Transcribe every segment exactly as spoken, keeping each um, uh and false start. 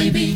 Baby.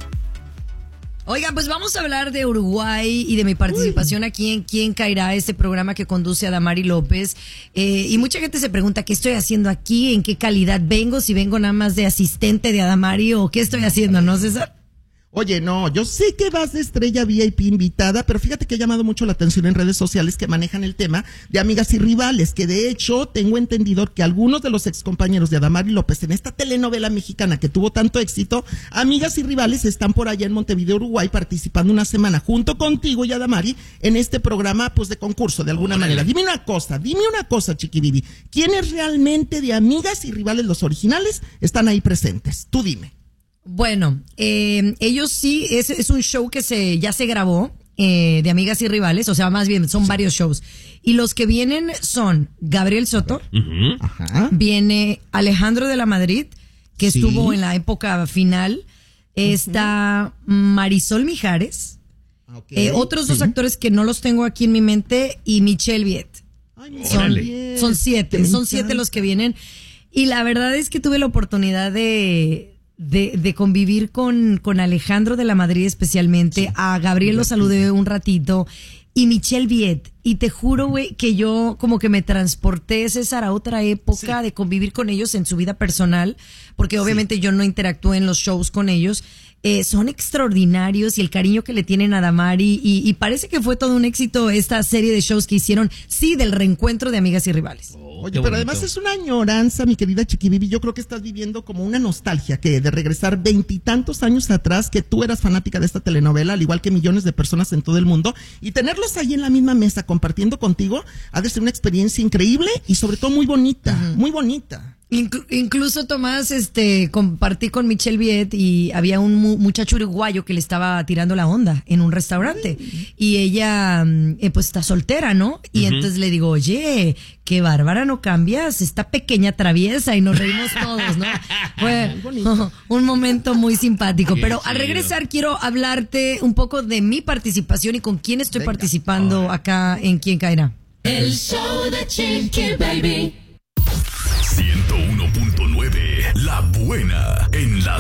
Oigan, pues vamos a hablar de Uruguay y de mi participación Uy. aquí en Quién Caerá, este programa que conduce Adamari López. Eh, y mucha gente se pregunta, ¿qué estoy haciendo aquí? ¿En qué calidad vengo? Si vengo nada más de asistente de Adamari o qué estoy haciendo, ¿no, César? Oye, no, yo sé que vas de estrella V I P invitada, pero fíjate que ha llamado mucho la atención en redes sociales que manejan el tema de amigas y rivales, que de hecho tengo entendido que algunos de los excompañeros de Adamari López en esta telenovela mexicana que tuvo tanto éxito, Amigas y Rivales, están por allá en Montevideo, Uruguay, participando una semana junto contigo y Adamari en este programa pues de concurso, de alguna manera. Dime una cosa, dime una cosa, Chiquibibi, ¿quiénes realmente de Amigas y Rivales, los originales, están ahí presentes? Tú dime. Bueno, eh, ellos sí, es, es un show que se ya se grabó eh, de Amigas y Rivales, o sea, más bien son sí. varios shows. Y los que vienen son Gabriel Soto, uh-huh. Ajá. viene Alejandro de la Madrid, que sí. estuvo en la época final, está uh-huh. Marisol Mijares, okay. eh, otros dos uh-huh. actores que no los tengo aquí en mi mente, y Michelle Viet. Ay, son, son siete, son siete los que vienen. Y la verdad es que tuve la oportunidad de... De, de convivir con, con Alejandro de la Madrid especialmente, sí, a Gabriel lo saludé un ratito, y Michelle Viet, y te juro, güey, que yo como que me transporté, César, a otra época sí. de convivir con ellos en su vida personal, porque obviamente sí. yo no interactué en los shows con ellos. Eh, son extraordinarios y el cariño que le tienen a Adamari y, y parece que fue todo un éxito esta serie de shows que hicieron, sí, del reencuentro de Amigas y Rivales. Oh, Oye, pero bonito. Además es una añoranza, mi querida Chiquibibi. Yo creo que estás viviendo como una nostalgia que de regresar veintitantos años atrás, que tú eras fanática de esta telenovela, al igual que millones de personas en todo el mundo, y tenerlos ahí en la misma mesa compartiendo contigo ha de ser una experiencia increíble y sobre todo muy bonita, uh-huh. muy bonita. Inclu- incluso Tomás, este, compartí con Michelle Viet y había un mu- muchacho uruguayo que le estaba tirando la onda en un restaurante sí. y ella, eh, pues está soltera, ¿no? Y uh-huh. entonces le digo, oye, qué bárbara, no cambias, esta pequeña traviesa, y nos reímos todos, ¿no? Fue oh, un momento muy simpático, qué pero chido. Al regresar quiero hablarte un poco de mi participación y con quién estoy Venga. participando oh. acá en Quién Caerá. El show de Chiqui Baby. ciento uno punto nueve, La Buena, en la